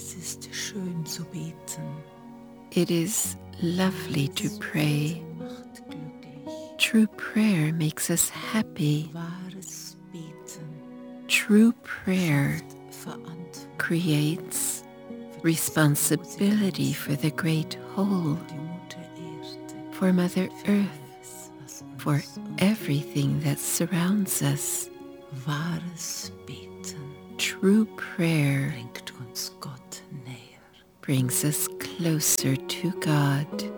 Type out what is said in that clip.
Es ist schön zu beten. It is lovely to pray. Macht glücklich. True prayer makes us happy. Wahres Beten True prayer Verantwortung creates responsibility for the great whole, die Mutter Erde, for Mother Earth, was for uns everything that surrounds us. wahres Beten True prayer bringt uns Gott näher. brings us closer to God.